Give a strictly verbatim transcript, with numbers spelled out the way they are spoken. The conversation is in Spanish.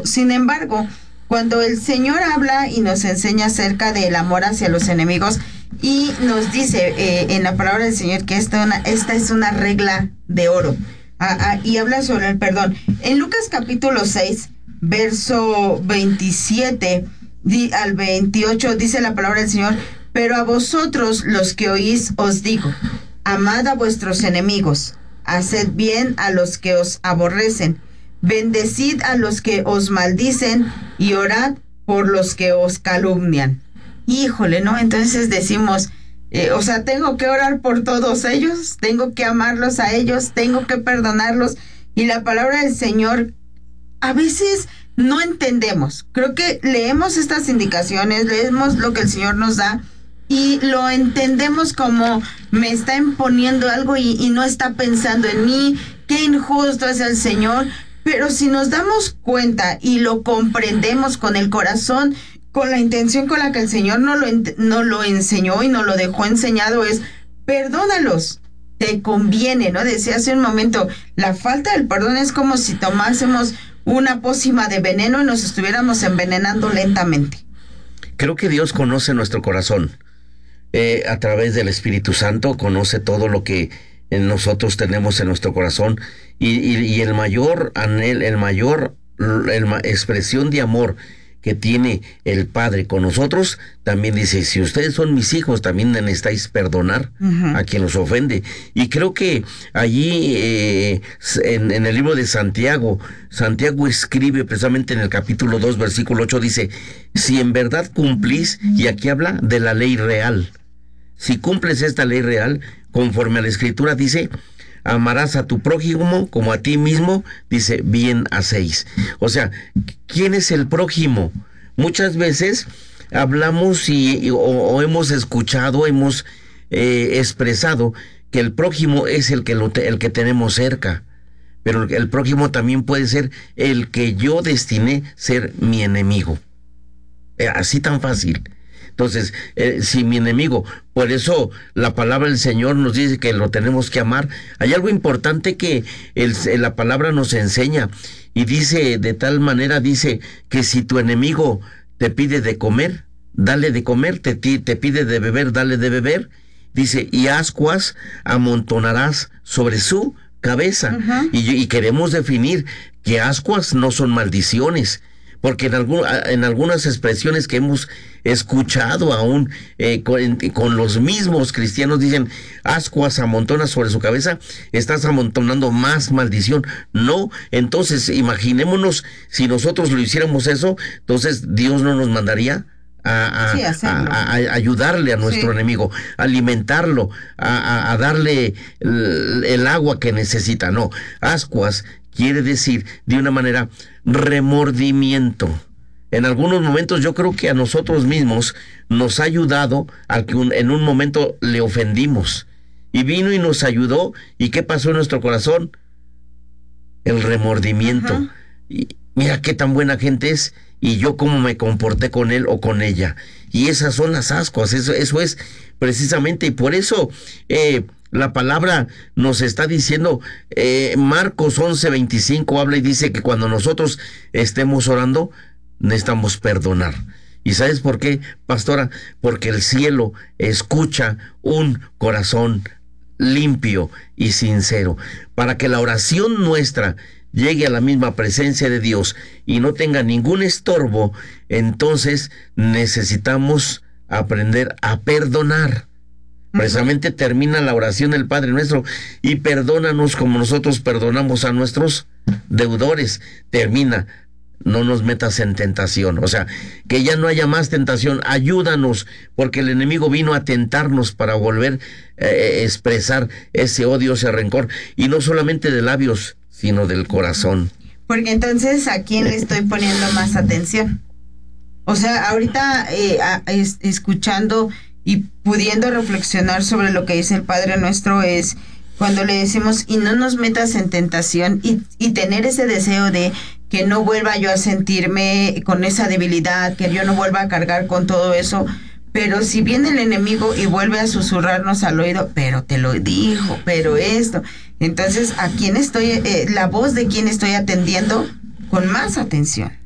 Sin embargo, cuando el Señor habla y nos enseña acerca del amor hacia los enemigos, y nos dice eh, en la palabra del Señor que esta, una, esta es una regla de oro, ah, ah, y habla sobre el perdón. En Lucas capítulo seis, verso veintisiete di, al veintiocho, dice la palabra del Señor: pero a vosotros los que oís os digo, amad a vuestros enemigos, haced bien a los que os aborrecen, bendecid a los que os maldicen y orad por los que os calumnian. Híjole, ¿no? Entonces decimos, eh, o sea, tengo que orar por todos ellos, tengo que amarlos a ellos, tengo que perdonarlos. Y la palabra del Señor a veces no entendemos. Creo que leemos estas indicaciones, leemos lo que el Señor nos da y lo entendemos como me está imponiendo algo y, y no está pensando en mí. Qué injusto es el Señor. Pero si nos damos cuenta y lo comprendemos con el corazón, con la intención con la que el Señor nos lo, no lo enseñó y nos lo dejó enseñado, es perdónalos, te conviene, ¿no? Decía hace un momento, la falta del perdón es como si tomásemos una pócima de veneno y nos estuviéramos envenenando lentamente. Creo que Dios conoce nuestro corazón. Eh, a través del Espíritu Santo conoce todo lo que en nosotros tenemos en nuestro corazón, y, y, y el mayor anhel, el mayor el, expresión de amor que tiene el Padre con nosotros, también dice, si ustedes son mis hijos, también necesitáis perdonar uh-huh. a quien los ofende. Y creo que allí eh, en, en el libro de Santiago, Santiago escribe precisamente en el capítulo dos, versículo ocho, dice, si en verdad cumplís, y aquí habla de la ley real, si cumples esta ley real, conforme a la Escritura dice, amarás a tu prójimo como a ti mismo, dice, bien hacéis. O sea, ¿quién es el prójimo? Muchas veces hablamos y, o, o hemos escuchado, hemos eh, expresado que el prójimo es el que, lo te, el que tenemos cerca, pero el, el prójimo también puede ser el que yo destiné ser mi enemigo. Eh, así tan fácil. Entonces, eh, si mi enemigo, por eso la palabra del Señor nos dice que lo tenemos que amar. Hay algo importante que el, la palabra nos enseña, y dice, de tal manera, dice que si tu enemigo te pide de comer, dale de comer, te, te pide de beber, dale de beber, dice, y ascuas amontonarás sobre su cabeza. Uh-huh. Y, y queremos definir que ascuas no son maldiciones, porque en, algún, en algunas expresiones que hemos escuchado aún eh, con, con los mismos cristianos dicen, ascuas amontonas sobre su cabeza, estás amontonando más maldición. No, entonces imaginémonos, si nosotros lo hiciéramos eso, entonces Dios no nos mandaría a, a, sí, a, a, a ayudarle a nuestro sí. enemigo, a alimentarlo, a, a, a darle el, el agua que necesita. No, ascuas quiere decir de una manera remordimiento. En algunos momentos yo creo que a nosotros mismos nos ha ayudado al que un, en un momento le ofendimos, y vino y nos ayudó, y ¿qué pasó en nuestro corazón? El remordimiento. Uh-huh. Y mira qué tan buena gente es, y yo cómo me comporté con él o con ella. Y esas son las ascuas, eso, eso es precisamente, y por eso eh, la palabra nos está diciendo, eh, Marcos once veinticinco habla y dice que cuando nosotros estemos orando, necesitamos perdonar. ¿Y sabes por qué, pastora? Porque el cielo escucha un corazón limpio y sincero. Para que la oración nuestra llegue a la misma presencia de Dios y no tenga ningún estorbo, entonces necesitamos aprender a perdonar. Precisamente termina la oración del Padre Nuestro, y perdónanos como nosotros perdonamos a nuestros deudores. Termina, no nos metas en tentación. O sea, que ya no haya más tentación. Ayúdanos, porque el enemigo vino a tentarnos para volver a eh, expresar ese odio, ese rencor, y no solamente de labios, sino del corazón. Porque entonces, ¿a quién le estoy poniendo más atención? O sea, ahorita eh, a, es, escuchando y pudiendo reflexionar sobre lo que dice el Padre Nuestro, es cuando le decimos, y no nos metas en tentación, y, y tener ese deseo de que no vuelva yo a sentirme con esa debilidad, que yo no vuelva a cargar con todo eso. Pero si viene el enemigo y vuelve a susurrarnos al oído, pero te lo dijo, pero esto, entonces, ¿a quién estoy, eh, la voz de quién estoy atendiendo con más atención?